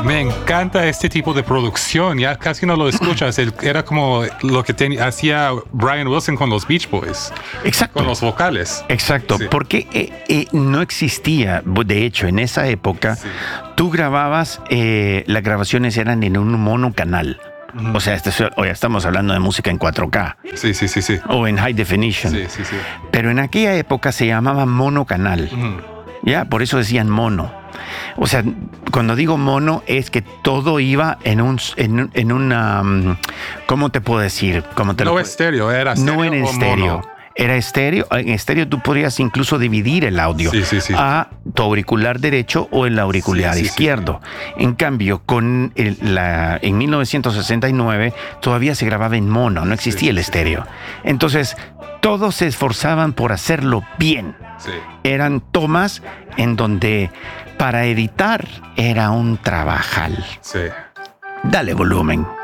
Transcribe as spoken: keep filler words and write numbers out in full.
Me encanta este tipo de producción. Ya casi no lo escuchas. El, era como lo que ten, hacía Brian Wilson con los Beach Boys. Exacto. Con los vocales. Exacto. Sí. Porque eh, eh, no existía, de hecho, en esa época, sí. tú grababas, eh, las grabaciones eran en un monocanal. Uh-huh. O sea, este, hoy estamos hablando de música en cuatro K. Sí, sí, sí, sí. O en high definition. Sí, sí, sí. Pero en aquella época se llamaba monocanal. Uh-huh. Ya, por eso decían mono. O sea, cuando digo mono es que todo iba en un, en, en una, ¿cómo te puedo decir? ¿Cómo te no lo... estéreo, era estéreo. No en estéreo. Mono. Era estéreo. En estéreo tú podrías incluso dividir el audio sí, sí, sí. a tu auricular derecho o el auricular sí, sí, izquierdo. Sí, sí. En cambio, con el, la, en mil novecientos sesenta y nueve todavía se grababa en mono, no existía sí, el estéreo. Sí. Entonces, todos se esforzaban por hacerlo bien. Sí. Eran tomas en donde para editar era un trabajal. Sí. Dale volumen.